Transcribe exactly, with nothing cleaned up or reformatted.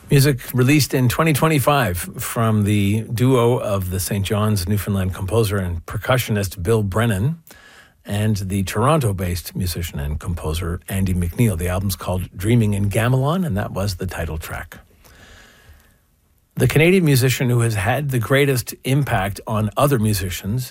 Music released in twenty twenty-five from the duo of the Saint John's, Newfoundland composer and percussionist Bill Brennan and the Toronto-based musician and composer Andy McNeil. The album's called Dreaming in Gamelon, and that was the title track. The Canadian musician who has had the greatest impact on other musicians